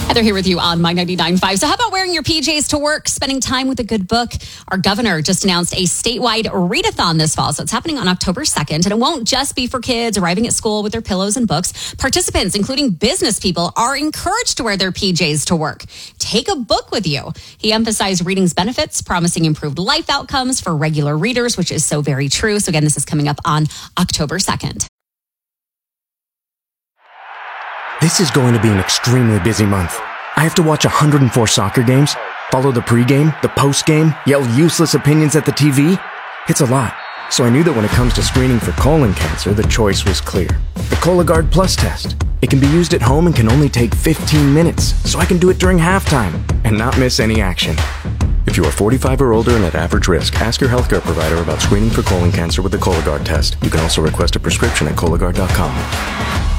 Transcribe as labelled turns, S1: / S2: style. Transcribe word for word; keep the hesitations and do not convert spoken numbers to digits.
S1: Heather here with you on My ninety-nine point five. So how about wearing your P Js to work, spending time with a good book? Our governor just announced a statewide readathon this fall. So it's happening on October second. And it won't just be for kids arriving at school with their pillows and books. Participants, including business people, are encouraged to wear their P Js to work. Take a book with you. He emphasized reading's benefits, promising improved life outcomes for regular readers, which is so very true. So again, this is coming up on October second.
S2: This is going to be an extremely busy month. I have to watch one hundred four soccer games, follow the pregame, the postgame, yell useless opinions at the T V. It's a lot. So I knew that when it comes to screening for colon cancer, the choice was clear. The Cologuard Plus test. It can be used at home and can only take fifteen minutes, so I can do it during halftime and not miss any action. If you are forty-five or older and at average risk, ask your healthcare provider about screening for colon cancer with the Cologuard test. You can also request a prescription at Cologuard dot com.